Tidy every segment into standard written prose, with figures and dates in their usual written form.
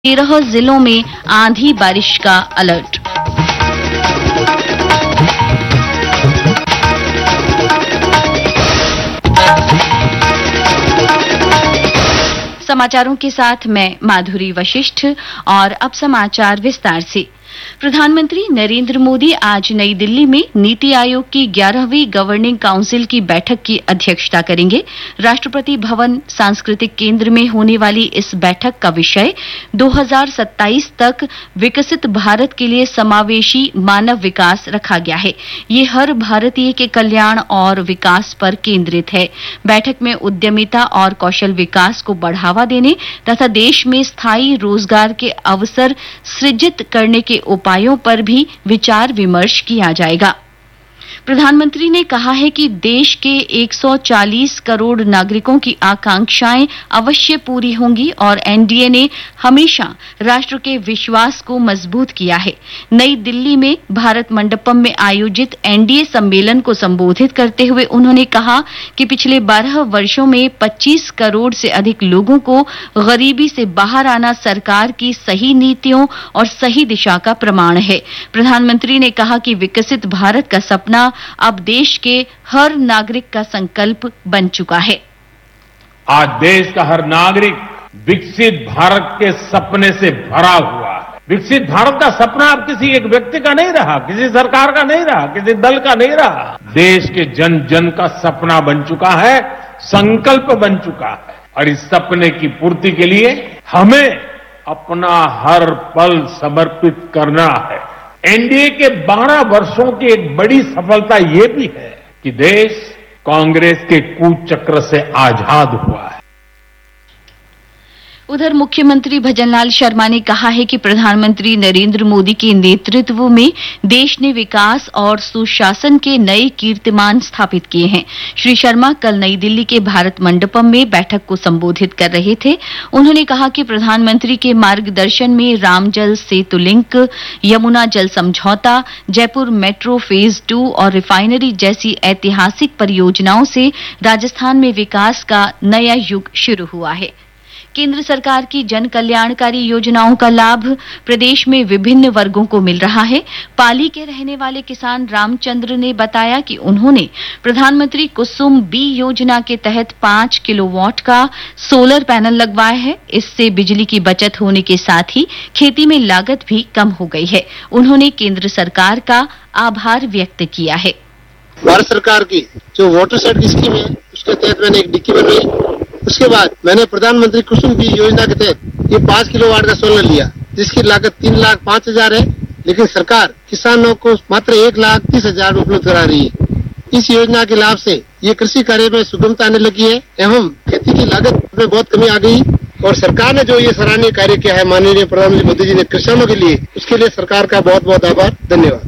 13 जिलों में आंधी बारिश का अलर्ट। समाचारों के साथ मैं माधुरी वशिष्ठ और अब समाचार विस्तार से। प्रधानमंत्री नरेंद्र मोदी आज नई दिल्ली में नीति आयोग की 11वीं गवर्निंग काउंसिल की बैठक की अध्यक्षता करेंगे। राष्ट्रपति भवन सांस्कृतिक केंद्र में होने वाली इस बैठक का विषय 2027 तक विकसित भारत के लिए समावेशी मानव विकास रखा गया है। ये हर भारतीय के कल्याण और विकास पर केंद्रित है। बैठक में उद्यमिता और कौशल विकास को बढ़ावा देने तथा देश में स्थायी रोजगार के अवसर सृजित करने के उपायों पर भी विचार विमर्श किया जाएगा। प्रधानमंत्री ने कहा है कि देश के 140 करोड़ नागरिकों की आकांक्षाएं अवश्य पूरी होंगी और एनडीए ने हमेशा राष्ट्र के विश्वास को मजबूत किया है। नई दिल्ली में भारत मंडपम में आयोजित एनडीए सम्मेलन को संबोधित करते हुए उन्होंने कहा कि पिछले 12 वर्षों में 25 करोड़ से अधिक लोगों को गरीबी से बाहर आना सरकार की सही नीतियों और सही दिशा का प्रमाण है। प्रधानमंत्री ने कहा कि विकसित भारत का सपना अब देश के हर नागरिक का संकल्प बन चुका है। आज देश का हर नागरिक विकसित भारत के सपने से भरा हुआ है। विकसित भारत का सपना अब किसी एक व्यक्ति का नहीं रहा, किसी सरकार का नहीं रहा, किसी दल का नहीं रहा। देश के जन जन का सपना बन चुका है, संकल्प बन चुका है और इस सपने की पूर्ति के लिए हमें अपना हर पल समर्पित करना है। एनडीए के 12 वर्षों की एक बड़ी सफलता ये भी है कि देश कांग्रेस के कुचक्र से आजाद हुआ है। उधर मुख्यमंत्री भजनलाल शर्मा ने कहा है कि प्रधानमंत्री नरेंद्र मोदी के नेतृत्व में देश ने विकास और सुशासन के नए कीर्तिमान स्थापित किए हैं। श्री शर्मा कल नई दिल्ली के भारत मंडपम में बैठक को संबोधित कर रहे थे। उन्होंने कहा कि प्रधानमंत्री के मार्गदर्शन में रामजल सेतु लिंक, यमुना जल समझौता, जयपुर मेट्रो फेज 2 और रिफाइनरी जैसी ऐतिहासिक परियोजनाओं से राजस्थान में विकास का नया युग शुरू हुआ है। केंद्र सरकार की जन कल्याणकारी योजनाओं का लाभ प्रदेश में विभिन्न वर्गों को मिल रहा है। पाली के रहने वाले किसान रामचंद्र ने बताया कि उन्होंने प्रधानमंत्री कुसुम बी योजना के तहत 5 किलोवाट का सोलर पैनल लगवाया है। इससे बिजली की बचत होने के साथ ही खेती में लागत भी कम हो गई है। उन्होंने केंद्र सरकार का आभार व्यक्त किया है। भारत सरकार की जो वाटर शेड स्कीम है उसके तहत मैंने एक डिक्की बनवाई। उसके बाद मैंने प्रधानमंत्री कुसुम बी योजना के तहत ये 5 किलोवाट का सोलर लिया, जिसकी लागत 3,05,000 है, लेकिन सरकार किसानों को मात्र 1,30,000 उपलब्ध करा रही है। इस योजना के लाभ से ये कृषि कार्य में सुगमता आने लगी है एवं खेती की लागत में बहुत कमी आ गई और सरकार ने जो ये सराहनीय कार्य किया है माननीय प्रधानमंत्री मोदी जी ने किसानों के लिए, उसके लिए सरकार का बहुत बहुत आभार, धन्यवाद।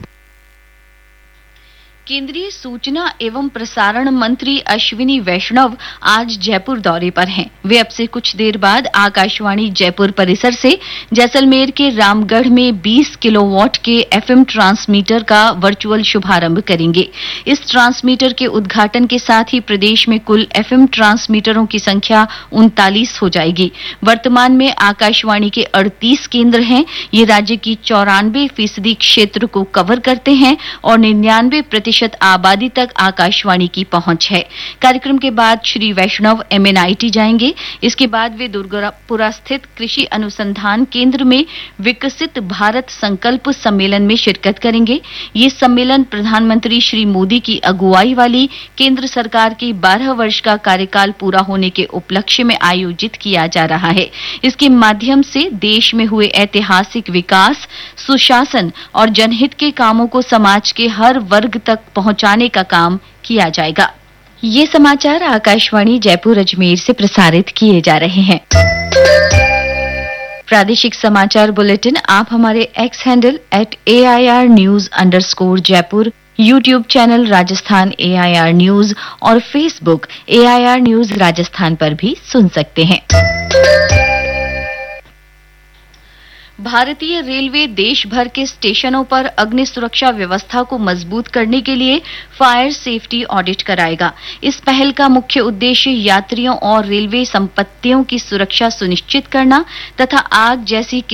केंद्रीय सूचना एवं प्रसारण मंत्री अश्विनी वैष्णव आज जयपुर दौरे पर हैं। वे अब से कुछ देर बाद आकाशवाणी जयपुर परिसर से जैसलमेर के रामगढ़ में 20 किलोवाट के एफएम ट्रांसमीटर का वर्चुअल शुभारंभ करेंगे। इस ट्रांसमीटर के उद्घाटन के साथ ही प्रदेश में कुल एफएम ट्रांसमीटरों की संख्या 39 हो जाएगी। वर्तमान में आकाशवाणी के 38 केंद्र हैं। ये राज्य की 94% क्षेत्र को कवर करते हैं और 99% आबादी तक आकाशवाणी की पहुंच है। कार्यक्रम के बाद श्री वैष्णव एमएनआईटी जाएंगे। इसके बाद वे दुर्गापुरा स्थित कृषि अनुसंधान केंद्र में विकसित भारत संकल्प सम्मेलन में शिरकत करेंगे। ये सम्मेलन प्रधानमंत्री श्री मोदी की अगुवाई वाली केंद्र सरकार की 12 वर्ष का कार्यकाल पूरा होने के उपलक्ष्य में आयोजित किया जा रहा है। इसके माध्यम से देश में हुए ऐतिहासिक विकास, सुशासन और जनहित के कामों को समाज के हर वर्ग तक पहुंचाने का काम किया जाएगा। ये समाचार आकाशवाणी जयपुर अजमेर से प्रसारित किए जा रहे हैं। प्रादेशिक समाचार बुलेटिन आप हमारे x handle @AIR_News_जयपुर, YouTube channel Rajasthan AIR news और फेसबुक AIR न्यूज राजस्थान पर भी सुन सकते हैं। भारतीय रेलवे देश भर के स्टेशनों पर अग्नि सुरक्षा व्यवस्था को मजबूत करने के लिए फायर सेफ्टी ऑडिट कराएगा। इस पहल का मुख्य उद्देश्य यात्रियों और रेलवे संपत्तियों की सुरक्षा सुनिश्चित करना तथा आग जैसी